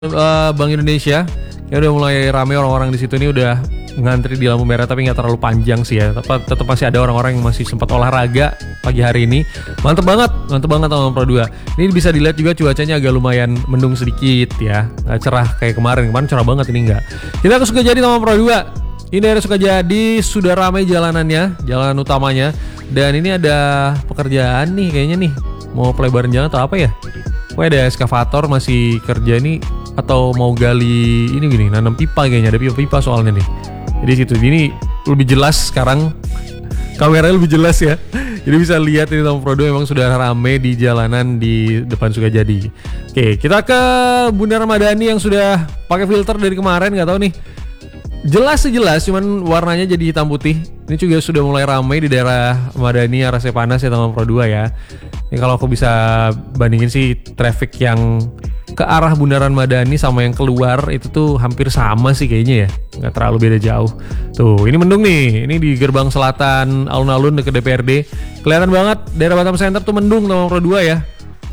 Bank Indonesia ya udah mulai ramai orang-orang di situ. Ini udah ngantri di lampu merah tapi nggak terlalu panjang sih ya. Tetap masih ada orang-orang yang masih sempat olahraga pagi hari ini. Mantep banget Taman Pro 2. Ini bisa dilihat juga cuacanya agak lumayan mendung sedikit ya, nggak cerah kayak kemarin cerah banget, ini nggak. Kita ke Sukajadi Taman Pro 2. Ini daerah Sukajadi sudah ramai jalanannya, jalan utamanya. Dan ini ada pekerjaan nih kayaknya nih, mau pelebaran jalan atau apa ya? Wah, ada eskavator masih kerja nih, atau mau gali ini gini, nanam pipa kayaknya, ada pipa-pipa soalnya nih. Jadi situ ini lebih jelas sekarang, kameranya lebih jelas ya. Jadi bisa lihat ini Taman Pro 2 memang sudah rame di jalanan di depan Sukajadi. Oke, kita ke Bunda Ramadhani yang sudah pakai filter dari kemarin, nggak tahu nih. Jelas sih jelas, cuman warnanya jadi hitam putih. Ini juga sudah mulai ramai di daerah Madani arah Sepanas ya Taman Pro 2 ya. Ini kalau aku bisa bandingin sih, traffic yang ke arah Bundaran Madani sama yang keluar itu tuh hampir sama sih kayaknya ya, nggak terlalu beda jauh. Tuh ini mendung nih, ini di gerbang selatan alun-alun dekat DPRD. Kelihatan banget daerah Batam Center tuh mendung Taman Pro 2 ya.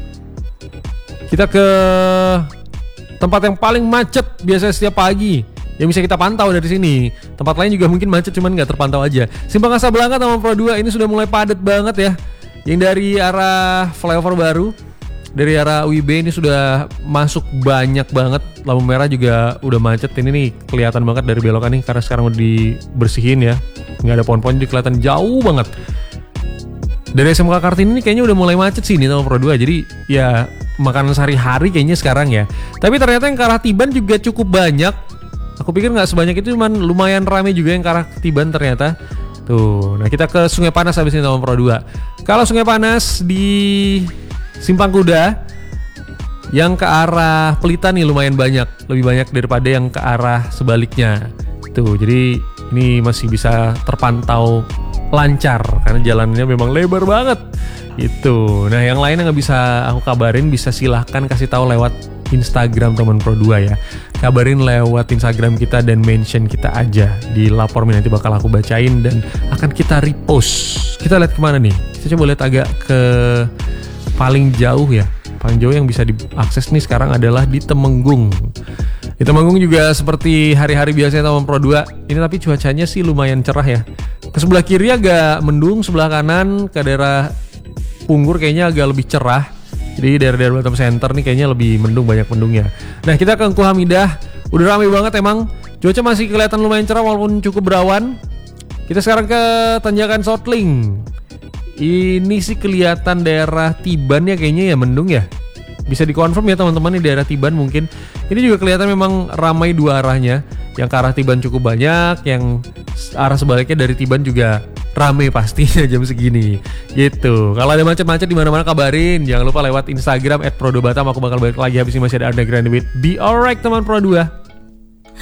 Kita ke tempat yang paling macet biasanya setiap pagi, yang bisa kita pantau dari sini. Tempat lain juga mungkin macet, cuman nggak terpantau aja. Simpang Kasablanka Taman Pro 2 ini sudah mulai padat banget ya. Yang dari arah flyover baru, dari arah UIB ini sudah masuk banyak banget. Lampu merah juga udah macet. Ini nih kelihatan banget dari belokan nih, karena sekarang udah dibersihin ya. Nggak ada pohon-pohon, jadi kelihatan jauh banget. Dari SMK Kartini ini kayaknya udah mulai macet sih nih Taman Pro 2. Jadi ya makanan sehari-hari kayaknya sekarang ya. Tapi ternyata yang ke arah Tiban juga cukup banyak. Aku pikir nggak sebanyak itu, cuman lumayan ramai juga yang ke arah Tiban ternyata. Tuh, nah kita ke Sungai Panas habis ini Taman Pro 2. Kalau Sungai Panas di Simpang Kuda, yang ke arah Pelita nih lumayan banyak, lebih banyak daripada yang ke arah sebaliknya. Tuh, jadi ini masih bisa terpantau lancar karena jalannya memang lebar banget. Itu. Nah, yang lain yang nggak bisa aku kabarin, bisa silahkan kasih tahu lewat Instagram Taman Pro 2 ya. Kabarin lewat Instagram kita dan mention kita aja di Lapor Me, nanti bakal aku bacain dan akan kita repost. Kita lihat kemana nih? Kita coba lihat agak ke paling jauh ya. Paling jauh yang bisa diakses nih sekarang adalah di Temenggung. Di Temenggung juga seperti hari-hari biasanya Taman Pro 2. Ini tapi cuacanya sih lumayan cerah ya. Ke sebelah kiri agak mendung, sebelah kanan ke daerah Punggur kayaknya agak lebih cerah. Jadi daerah-daerah Batam Center nih kayaknya lebih mendung, banyak mendungnya. Nah, kita ke Engku Hamidah. Udah ramai banget emang. Cuaca masih kelihatan lumayan cerah walaupun cukup berawan. Kita sekarang ke Tanjakan Sotling. Ini sih kelihatan daerah Tiban ya kayaknya ya, mendung ya. Bisa dikonfirm ya teman-teman, di daerah Tiban mungkin. Ini juga kelihatan memang ramai dua arahnya. Yang ke arah Tiban cukup banyak, yang arah sebaliknya dari Tiban juga rame pastinya jam segini gitu. Kalau ada macet-macet di mana-mana kabarin. Jangan lupa lewat Instagram @pro2batam. Aku bakal balik lagi habis ini, masih ada Underground with Be Alright Taman Pro 2.